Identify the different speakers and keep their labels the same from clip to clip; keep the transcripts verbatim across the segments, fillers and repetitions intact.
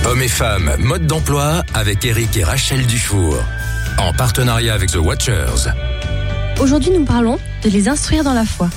Speaker 1: Hommes et femmes, mode d'emploi avec Eric et Rachel Dufour. En partenariat avec The Watchers.
Speaker 2: Aujourd'hui, nous parlons de les instruire dans la foi.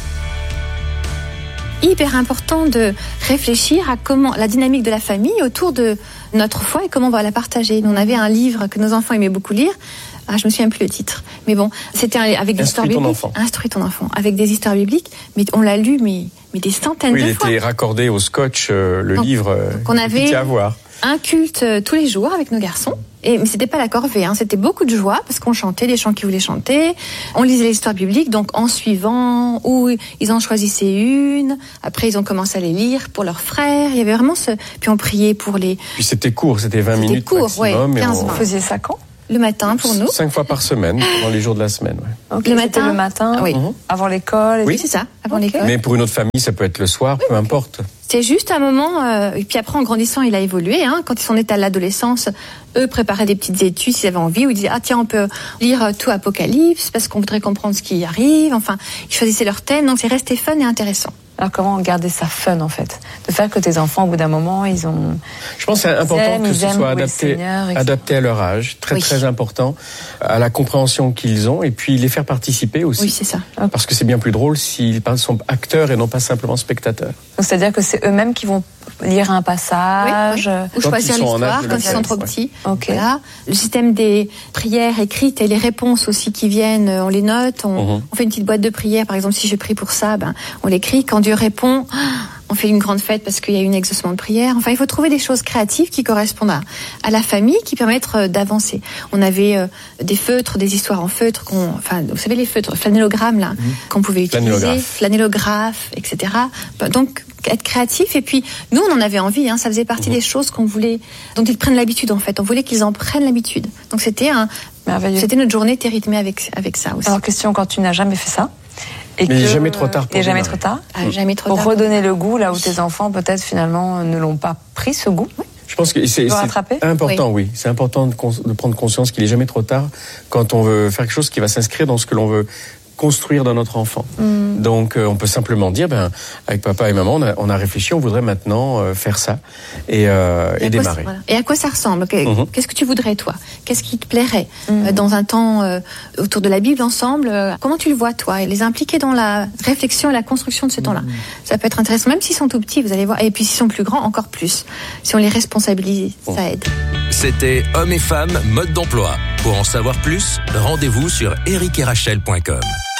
Speaker 2: Hyper important de réfléchir à comment la dynamique de la famille autour de notre foi et comment on va la partager. On avait un livre que nos enfants aimaient beaucoup lire. Ah, je me souviens plus le titre, mais bon, c'était avec des histoires bibliques. Instruis ton enfant, avec des histoires bibliques. Mais on l'a lu, mais, mais des centaines
Speaker 3: oui,
Speaker 2: de fois.
Speaker 3: Oui, il était raccordé au scotch, euh, le
Speaker 2: donc,
Speaker 3: livre. Euh,
Speaker 2: qu'on avait
Speaker 3: à voir.
Speaker 2: Un culte euh, tous les jours avec nos garçons. Et, mais c'était pas la corvée, hein, c'était beaucoup de joie parce qu'on chantait les chants qu'ils voulaient chanter. On lisait les histoires bibliques, donc en suivant, ou ils en choisissaient une. Après, ils ont commencé à les lire pour leurs frères. Il y avait vraiment ce. Puis on priait pour les.
Speaker 3: Puis c'était court, c'était vingt
Speaker 2: c'était
Speaker 3: minutes
Speaker 2: court,
Speaker 3: maximum.
Speaker 2: Ouais, quinze,
Speaker 3: on...
Speaker 2: Vous
Speaker 4: faisiez ça quand?
Speaker 2: Le matin pour nous.
Speaker 3: Cinq fois par semaine, pendant les jours de la semaine. Ouais.
Speaker 4: Okay,
Speaker 2: le matin.
Speaker 4: Le matin.
Speaker 2: Oui.
Speaker 4: Mm-hmm. Avant l'école. Et
Speaker 3: oui,
Speaker 2: c'est ça. Avant
Speaker 4: okay.
Speaker 2: l'école.
Speaker 3: Mais pour une autre famille, ça peut être le soir, oui, peu okay. importe.
Speaker 2: C'est juste un moment. Euh, et puis après, en grandissant, il a évolué. Hein, quand ils sont nés à l'adolescence, eux préparaient des petites études s'ils avaient envie, ou ils disaient ah tiens, on peut lire tout Apocalypse parce qu'on voudrait comprendre ce qui arrive. Enfin, ils choisissaient leur thème, donc c'est resté fun et intéressant.
Speaker 4: Alors comment garder ça fun en fait, de faire que tes enfants au bout d'un moment ils ont.
Speaker 3: Je pense que c'est important
Speaker 4: aiment,
Speaker 3: que ce soit adapté,
Speaker 4: Seigneur,
Speaker 3: adapté à leur âge, très oui. très important, à la compréhension qu'ils ont et puis les faire participer aussi.
Speaker 2: Oui, c'est ça.
Speaker 3: Parce que c'est bien plus drôle s'ils sont acteurs et non pas simplement spectateurs.
Speaker 4: Donc c'est-à-dire que c'est eux-mêmes qui vont lire un passage,
Speaker 2: oui, oui. ou choisir l'histoire quand ils sont trop petits.
Speaker 4: Okay.
Speaker 2: Voilà. Le système des prières écrites et les réponses aussi qui viennent, on les note. On, mm-hmm. on fait une petite boîte de prières. Par exemple, si je prie pour ça, ben on l'écrit. Quand Dieu répond, on fait une grande fête parce qu'il y a eu un exaucement de prière. Enfin, il faut trouver des choses créatives qui correspondent à, à la famille, qui permettent d'avancer. On avait euh, des feutres, des histoires en feutre, qu'on, enfin, vous savez les feutres, flanellogrammes là, mmh. qu'on pouvait utiliser, flanellographe, et cetera. Donc être créatif. Et puis nous, on en avait envie. Hein, ça faisait partie mmh. des choses qu'on voulait, dont ils prennent l'habitude en fait. On voulait qu'ils en prennent l'habitude. Donc c'était un,
Speaker 4: merveilleux.
Speaker 2: C'était notre journée était rythmée avec avec ça aussi.
Speaker 4: Alors question, quand tu n'as jamais fait ça. Et
Speaker 3: mais
Speaker 4: que,
Speaker 3: jamais trop tard pour
Speaker 4: et jamais trop tard.
Speaker 2: Ah, jamais trop
Speaker 4: pour
Speaker 2: tard.
Speaker 4: Pour redonner le goût là où tes enfants peut-être finalement ne l'ont pas pris ce goût.
Speaker 2: Oui.
Speaker 3: Je pense que c'est, c'est important, oui. oui. C'est important de, cons- de prendre conscience qu'il est jamais trop tard quand on veut faire quelque chose qui va s'inscrire dans ce que l'on veut construire dans notre enfant. Mm. Donc euh, on peut simplement dire, ben avec papa et maman, on a, on a réfléchi, on voudrait maintenant euh, faire ça et, euh, et, et démarrer.
Speaker 2: Voilà. Et à quoi ça ressemble ? mm-hmm. Qu'est-ce que tu voudrais toi ? Qu'est-ce qui te plairait mm. euh, dans un temps euh, autour de la Bible ensemble euh, Comment tu le vois toi ? Et les impliquer dans la réflexion et la construction de ce mm. temps-là. Ça peut être intéressant, même s'ils sont tout petits, vous allez voir. Et puis s'ils sont plus grands, encore plus. Si on les responsabilise, mm. ça aide.
Speaker 1: C'était Hommes et femmes, mode d'emploi. Pour en savoir plus, rendez-vous sur eric et rachel point com.